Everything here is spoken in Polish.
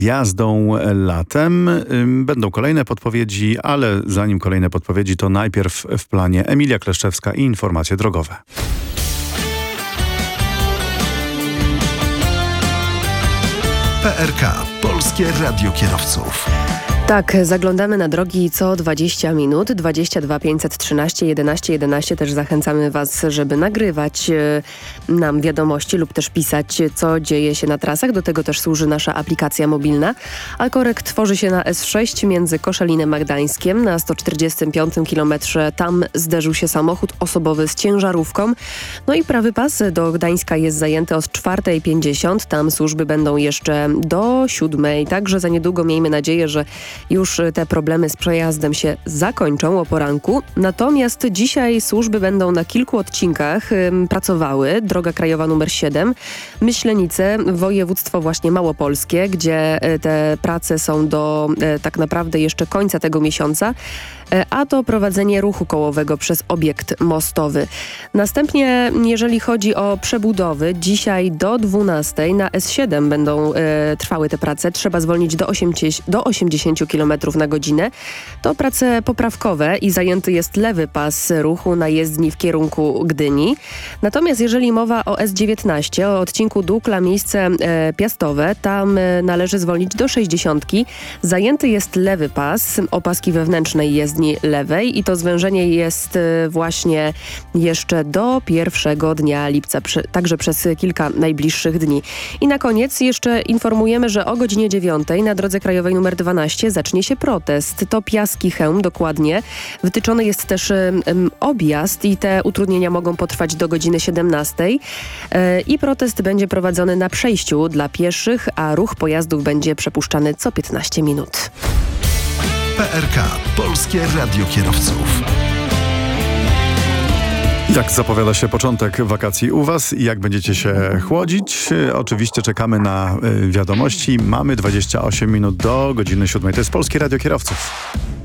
jazdą latem. Będą kolejne podpowiedzi, ale zanim kolejne podpowiedzi, to najpierw w planie Emilia Kleszczewska i informacje drogowe. PRK. Polskie Radio Kierowców. Tak, zaglądamy na drogi co 20 minut. 22 513 11 11. Też zachęcamy Was, żeby nagrywać nam wiadomości lub też pisać, co dzieje się na trasach. Do tego też służy nasza aplikacja mobilna. A korek tworzy się na S6 między Koszalinem a Gdańskiem. Na 145 km tam zderzył się samochód osobowy z ciężarówką. No i prawy pas do Gdańska jest zajęty od 4:50. Tam służby będą jeszcze do 7:00. Także za niedługo miejmy nadzieję, że już te problemy z przejazdem się zakończą o poranku. Natomiast dzisiaj służby będą na kilku odcinkach pracowały. Droga krajowa numer 7, Myślenice, województwo właśnie małopolskie, gdzie te prace są do tak naprawdę jeszcze końca tego miesiąca, a to prowadzenie ruchu kołowego przez obiekt mostowy. Następnie, jeżeli chodzi o przebudowy, dzisiaj do 12:00 na S7 będą trwały te prace. Trzeba zwolnić do 80 km na godzinę. To prace poprawkowe i zajęty jest lewy pas ruchu na jezdni w kierunku Gdyni. Natomiast jeżeli mowa o S19, o odcinku Dukla miejsce Piastowe, tam należy zwolnić do 60. Zajęty jest lewy pas, opaski wewnętrznej jezdni lewej i to zwężenie jest właśnie jeszcze do 1 dnia lipca, także przez kilka najbliższych dni. I na koniec jeszcze informujemy, że o godzinie 9:00 na drodze krajowej nr 12 zacznie się protest. To Piaski Chełm dokładnie. Wytyczony jest też objazd i te utrudnienia mogą potrwać do godziny 17:00. I protest będzie prowadzony na przejściu dla pieszych, a ruch pojazdów będzie przepuszczany co 15 minut. PRK. Polskie Radio Kierowców. Jak zapowiada się początek wakacji u Was i jak będziecie się chłodzić? Oczywiście czekamy na wiadomości. Mamy 28 minut do godziny 7:00. To jest Polskie Radio Kierowców.